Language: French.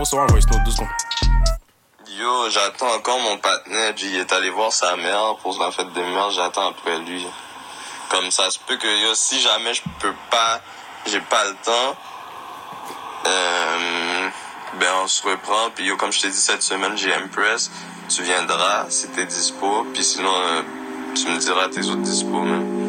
On se voit en voice note 12 secondes. Yo, j'attends encore mon partenaire. Il est allé voir sa mère pour la fête des mères. J'attends après lui. Comme ça se peut que yo, si jamais je peux pas, j'ai pas le temps, ben on se reprend. Puis yo, comme je t'ai dit cette semaine, j'ai Empress. Tu viendras si t'es dispo. Puis sinon, tu me diras tes autres dispo, même.